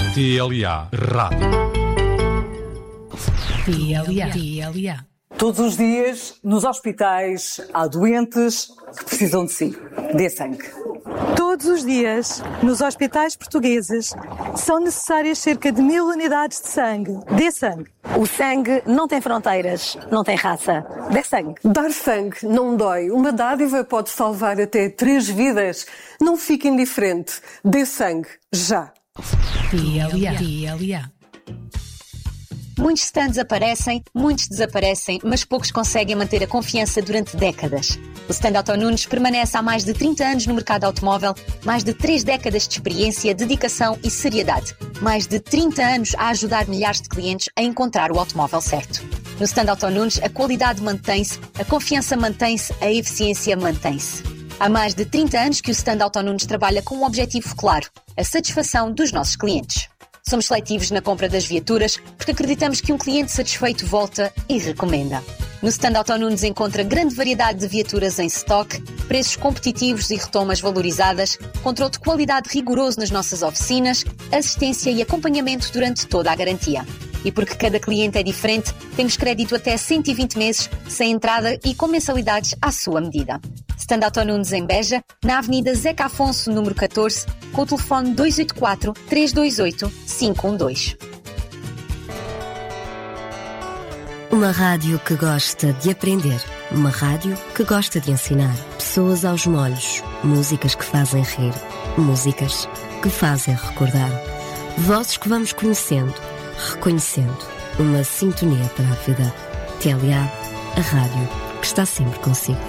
TLA Rádio. TLA. Todos os dias, nos hospitais, há doentes que precisam de si. Dê sangue. Todos os dias, nos hospitais portugueses, são necessárias cerca de 1000 unidades de sangue. Dê sangue. O sangue não tem fronteiras, não tem raça. Dê sangue. Dar sangue não dói. Uma dádiva pode salvar até 3 vidas. Não fique indiferente. Dê sangue, já. TLA. Muitos stands aparecem, muitos desaparecem, mas poucos conseguem manter a confiança durante décadas. O stand Auto Nunes permanece há mais de 30 anos no mercado automóvel, mais de 3 décadas de experiência, dedicação e seriedade. Mais de 30 anos a ajudar milhares de clientes a encontrar o automóvel certo. No stand Auto Nunes, a qualidade mantém-se, a confiança mantém-se, a eficiência mantém-se. Há mais de 30 anos que o stand Auto Nunes trabalha com um objetivo claro, a satisfação dos nossos clientes. Somos seletivos na compra das viaturas porque acreditamos que um cliente satisfeito volta e recomenda. No stand Auto Nunes encontra grande variedade de viaturas em stock, preços competitivos e retomas valorizadas, controle de qualidade rigoroso nas nossas oficinas, assistência e acompanhamento durante toda a garantia. E porque cada cliente é diferente, temos crédito até 120 meses, sem entrada e com mensalidades à sua medida. Stand Auto Nunes em Beja, na Avenida Zeca Afonso, número 14, com o telefone 284-328-512. Uma rádio que gosta de aprender. Uma rádio que gosta de ensinar. Pessoas aos molhos. Músicas que fazem rir. Músicas que fazem recordar. Vozes que vamos conhecendo, reconhecendo. Uma sintonia para a vida. TLA, a rádio que está sempre consigo.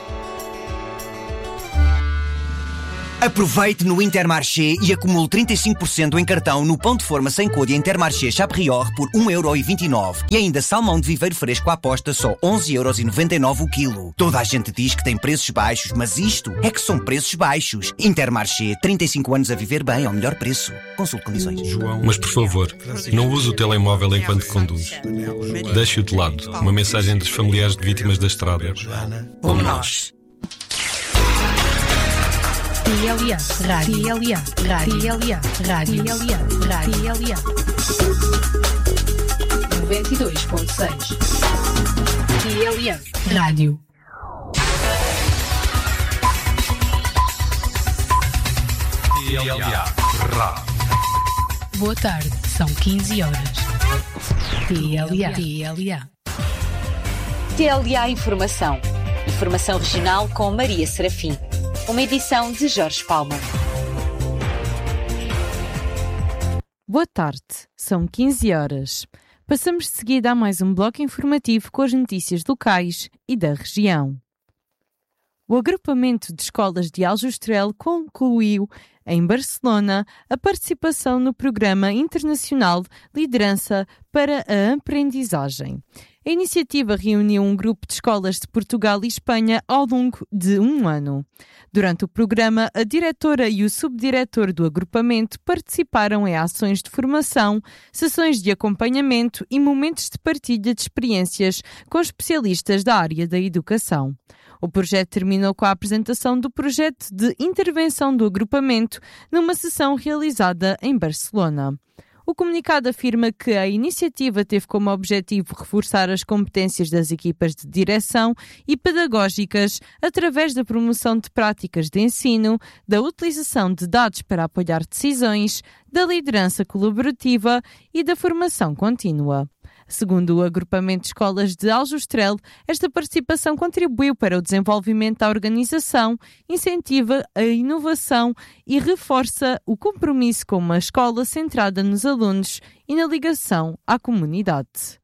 Aproveite no Intermarché e acumule 35% em cartão no pão de forma sem cor Intermarché Chaprior por 1,29€. E ainda salmão de viveiro fresco à posta só 11,99€ o quilo. Toda a gente diz que tem preços baixos, mas isto é que são preços baixos. Intermarché, 35 anos a viver bem ao melhor preço. Consulte condições. Mas por favor, não use o telemóvel enquanto conduz. Deixe-o de lado. Uma mensagem dos familiares de vítimas da estrada. Como nós. TLA Rádio. TLA Rádio. 92.6. TLA Rádio. TLA Rádio. Boa tarde, são 15 horas. TLA. TLA Informação. Informação regional com Maria Serafim. Uma edição de Jorge Palma. Boa tarde, são 15 horas. Passamos de seguida a mais um bloco informativo com as notícias locais e da região. O agrupamento de escolas de Aljustrel concluiu, em Barcelona, a participação no Programa Internacional Liderança para a Aprendizagem. A iniciativa reuniu um grupo de escolas de Portugal e Espanha ao longo de um ano. Durante o programa, a diretora e o subdiretor do agrupamento participaram em ações de formação, sessões de acompanhamento e momentos de partilha de experiências com especialistas da área da educação. O projeto terminou com a apresentação do projeto de intervenção do agrupamento numa sessão realizada em Barcelona. O comunicado afirma que a iniciativa teve como objetivo reforçar as competências das equipas de direção e pedagógicas através da promoção de práticas de ensino, da utilização de dados para apoiar decisões, da liderança colaborativa e da formação contínua. Segundo o agrupamento de escolas de Aljustrel, esta participação contribuiu para o desenvolvimento da organização, incentiva a inovação e reforça o compromisso com uma escola centrada nos alunos e na ligação à comunidade.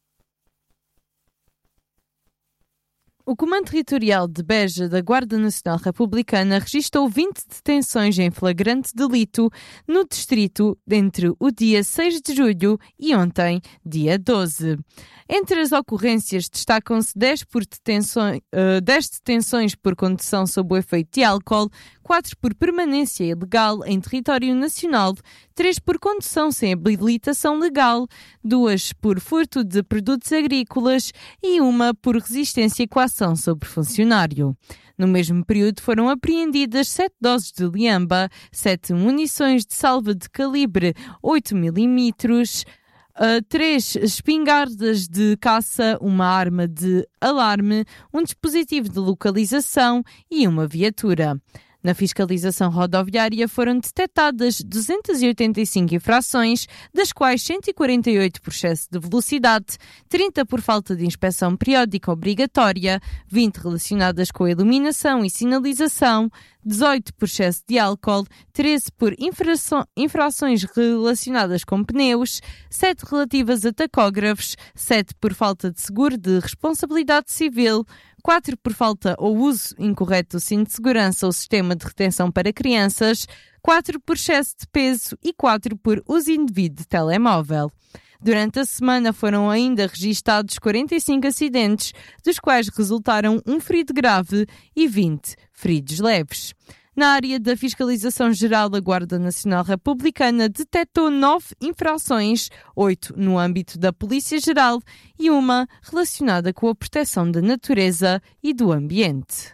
O Comando Territorial de Beja da Guarda Nacional Republicana registrou 20 detenções em flagrante delito no distrito entre o dia 6 de julho e ontem, dia 12. Entre as ocorrências destacam-se 10 detenções por condução sob o efeito de álcool, 4 por permanência ilegal em território nacional, 3 por condução sem habilitação legal, 2 por furto de produtos agrícolas e 1 por resistência e coação sobre funcionário. No mesmo período foram apreendidas 7 doses de liamba, 7 munições de salva de calibre 8 mm, 3 espingardas de caça, uma arma de alarme, um dispositivo de localização e uma viatura. Na fiscalização rodoviária foram detectadas 285 infrações, das quais 148 por excesso de velocidade, 30 por falta de inspeção periódica obrigatória, 20 relacionadas com a iluminação e sinalização, 18 por excesso de álcool, 13 por infrações relacionadas com pneus, 7 relativas a tacógrafos, 7 por falta de seguro de responsabilidade civil, 4 por falta ou uso incorreto do cinto de segurança ou sistema de retenção para crianças, 4 por excesso de peso e 4 por uso indevido de telemóvel. Durante a semana foram ainda registados 45 acidentes, dos quais resultaram um ferido grave e 20 feridos leves. Na área da fiscalização geral, a Guarda Nacional Republicana detectou 9 infrações, 8 no âmbito da Polícia Geral e 1 relacionada com a proteção da natureza e do ambiente.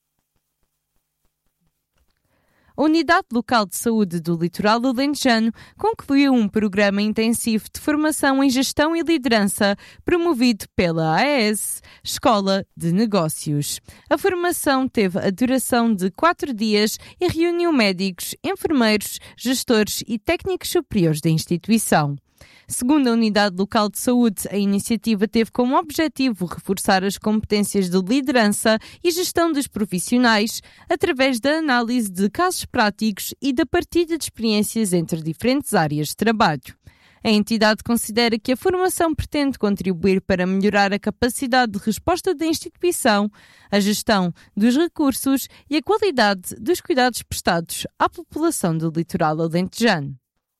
A Unidade Local de Saúde do Litoral Alentejano concluiu um programa intensivo de formação em gestão e liderança promovido pela AES, Escola de Negócios. A formação teve a duração de 4 dias e reuniu médicos, enfermeiros, gestores e técnicos superiores da instituição. Segundo a Unidade Local de Saúde, a iniciativa teve como objetivo reforçar as competências de liderança e gestão dos profissionais através da análise de casos práticos e da partilha de experiências entre diferentes áreas de trabalho. A entidade considera que a formação pretende contribuir para melhorar a capacidade de resposta da instituição, a gestão dos recursos e a qualidade dos cuidados prestados à população do litoral alentejano.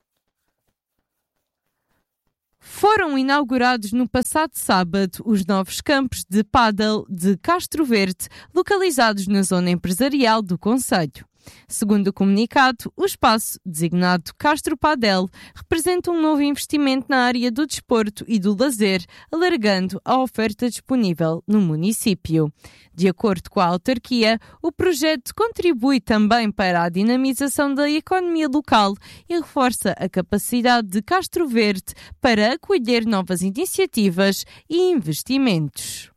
Foram inaugurados no passado sábado os novos campos de pádel de Castro Verde, localizados na zona empresarial do concelho. Segundo o comunicado, o espaço, designado Castro Padel, representa um novo investimento na área do desporto e do lazer, alargando a oferta disponível no município. De acordo com a autarquia, o projeto contribui também para a dinamização da economia local e reforça a capacidade de Castro Verde para acolher novas iniciativas e investimentos.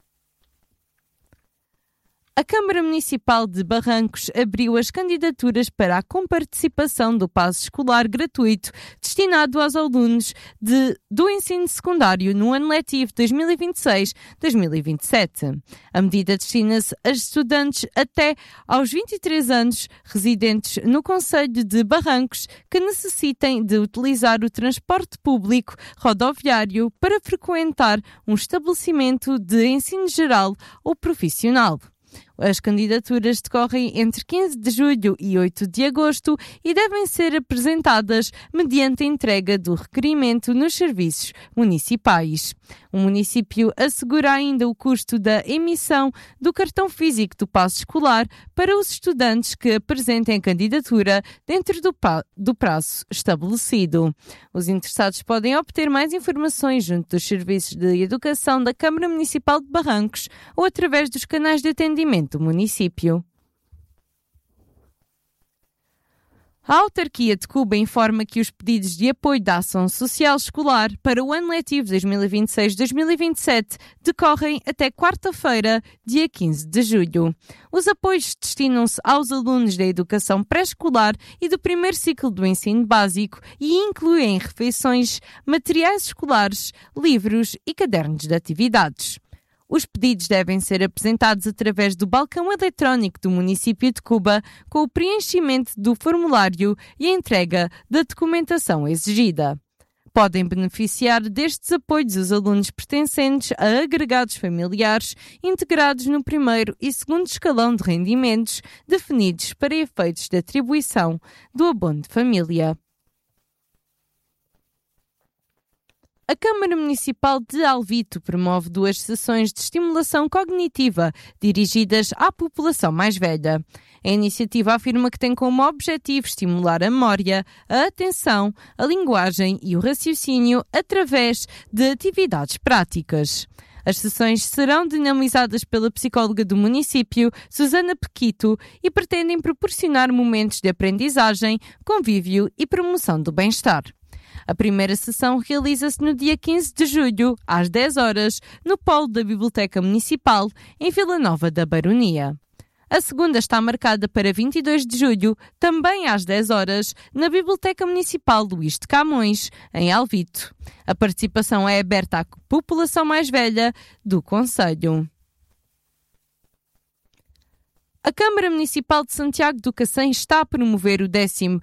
A Câmara Municipal de Barrancos abriu as candidaturas para a comparticipação do passe escolar gratuito destinado aos alunos do ensino secundário no ano letivo 2026-2027. A medida destina-se a estudantes até aos 23 anos residentes no concelho de Barrancos que necessitem de utilizar o transporte público rodoviário para frequentar um estabelecimento de ensino geral ou profissional. As candidaturas decorrem entre 15 de julho e 8 de agosto e devem ser apresentadas mediante a entrega do requerimento nos serviços municipais. O município assegura ainda o custo da emissão do cartão físico do passe escolar para os estudantes que apresentem a candidatura dentro do prazo estabelecido. Os interessados podem obter mais informações junto dos serviços de educação da Câmara Municipal de Barrancos ou através dos canais de atendimento do município. A autarquia de Cuba informa que os pedidos de apoio da ação social escolar para o ano letivo 2026-2027 decorrem até quarta-feira, dia 15 de julho. Os apoios destinam-se aos alunos da educação pré-escolar e do primeiro ciclo do ensino básico e incluem refeições, materiais escolares, livros e cadernos de atividades. Os pedidos devem ser apresentados através do balcão eletrónico do município de Cuba, com o preenchimento do formulário e a entrega da documentação exigida. Podem beneficiar destes apoios os alunos pertencentes a agregados familiares integrados no primeiro e segundo escalão de rendimentos definidos para efeitos de atribuição do abono de família. A Câmara Municipal de Alvito promove 2 sessões de estimulação cognitiva dirigidas à população mais velha. A iniciativa afirma que tem como objetivo estimular a memória, a atenção, a linguagem e o raciocínio através de atividades práticas. As sessões serão dinamizadas pela psicóloga do município, Susana Pequito, e pretendem proporcionar momentos de aprendizagem, convívio e promoção do bem-estar. A primeira sessão realiza-se no dia 15 de julho, às 10 horas, no polo da Biblioteca Municipal, em Vila Nova da Baronia. A segunda está marcada para 22 de julho, também às 10 horas, na Biblioteca Municipal Luís de Camões, em Alvito. A participação é aberta à população mais velha do concelho. A Câmara Municipal de Santiago do Cacém está a promover o 10ª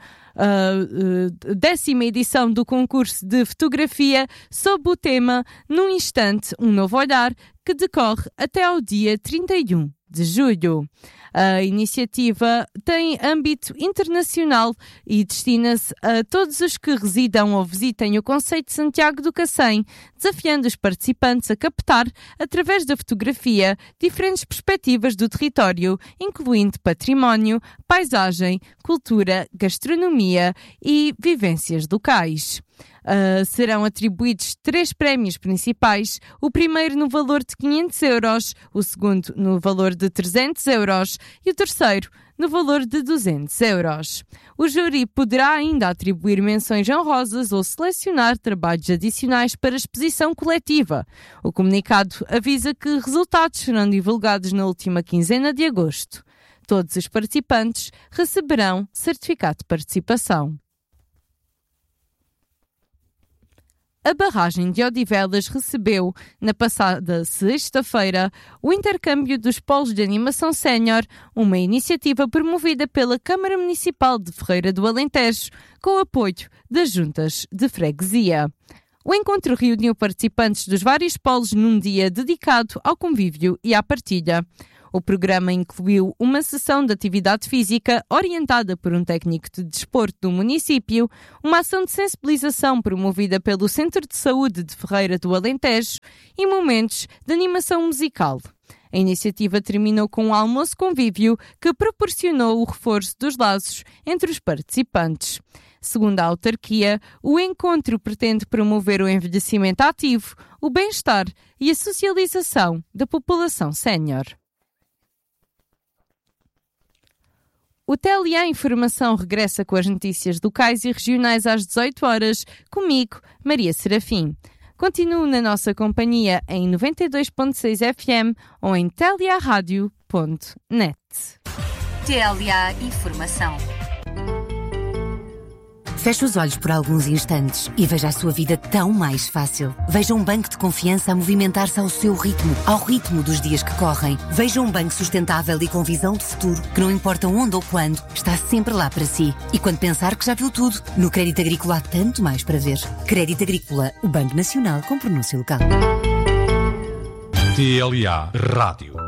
edição do concurso de fotografia sob o tema Num Instante, um Novo Olhar, que decorre até ao dia 31 de julho. A iniciativa tem âmbito internacional e destina-se a todos os que residam ou visitem o concelho de Santiago do Cacém, desafiando os participantes a captar, através da fotografia, diferentes perspectivas do território, incluindo património, paisagem, cultura, gastronomia e vivências locais. Serão atribuídos 3 prémios principais, o primeiro no valor de 500 euros, o segundo no valor de 300 euros e o terceiro no valor de 200 euros. O júri poderá ainda atribuir menções honrosas ou selecionar trabalhos adicionais para exposição coletiva. O comunicado avisa que resultados serão divulgados na última quinzena de agosto. Todos os participantes receberão certificado de participação. A barragem de Odivelas recebeu, na passada sexta-feira, o intercâmbio dos polos de animação sénior, uma iniciativa promovida pela Câmara Municipal de Ferreira do Alentejo, com o apoio das juntas de freguesia. O encontro reuniu participantes dos vários polos num dia dedicado ao convívio e à partilha. O programa incluiu uma sessão de atividade física orientada por um técnico de desporto do município, uma ação de sensibilização promovida pelo Centro de Saúde de Ferreira do Alentejo e momentos de animação musical. A iniciativa terminou com um almoço convívio que proporcionou o reforço dos laços entre os participantes. Segundo a autarquia, o encontro pretende promover o envelhecimento ativo, o bem-estar e a socialização da população sénior. O TLA Informação regressa com as notícias locais e regionais às 18 horas, comigo, Maria Serafim. Continue na nossa companhia em 92.6 FM ou em tliaradio.net. TLA Informação. Feche os olhos por alguns instantes e veja a sua vida tão mais fácil. Veja um banco de confiança a movimentar-se ao seu ritmo, ao ritmo dos dias que correm. Veja um banco sustentável e com visão de futuro, que não importa onde ou quando, está sempre lá para si. E quando pensar que já viu tudo, no Crédito Agrícola há tanto mais para ver. Crédito Agrícola, o Banco Nacional com pronúncia local. TLA Rádio.